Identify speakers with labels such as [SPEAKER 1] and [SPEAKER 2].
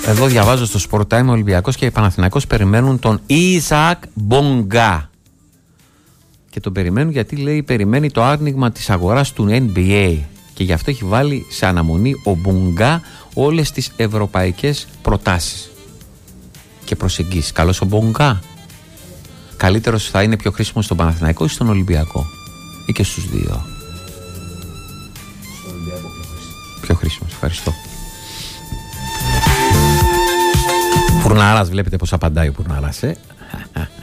[SPEAKER 1] Εδώ διαβάζω στο Sport Time, ο Ολυμπιακός και οι Παναθηναϊκός περιμένουν τον Ισακ Μπονγκά. Και τον περιμένουν γιατί λέει περιμένει το άνοιγμα της αγοράς του NBA. Και γι' αυτό έχει βάλει σε αναμονή ο Μπονγκά όλες τις ευρωπαϊκές προτάσεις και προσεγγίσεις. Καλώς ο Μπονγκά. Καλύτερος θα είναι, πιο χρήσιμος στον Παναθηναϊκό ή στον Ολυμπιακό? Ή και στους δύο?
[SPEAKER 2] Στον Ολυμπιακό
[SPEAKER 1] πιο χρήσιμος. Ευχαριστώ. Φουρνάρας, βλέπετε πως απαντάει ο Φουρνάρας,